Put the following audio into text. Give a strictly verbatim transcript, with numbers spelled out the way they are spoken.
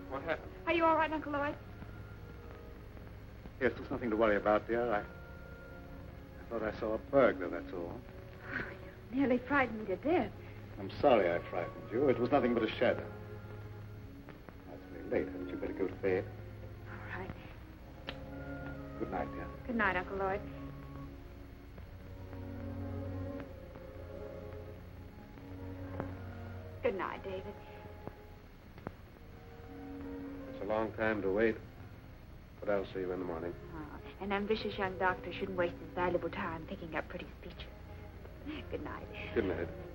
What happened? Are you all right, Uncle Lloyd? Yes, there's nothing to worry about, dear. I, I thought I saw a burglar, that's all. Oh, you nearly frightened me to death. I'm sorry I frightened you. It was nothing but a shadow. Now, it's very late. Hadn't you better go to bed? All right. Good night, dear. Good night, Uncle Lloyd. Good night, David. It's a long time to wait, but I'll see you in the morning. Oh, an ambitious young doctor shouldn't waste his valuable time picking up pretty speeches. Good night. Good night.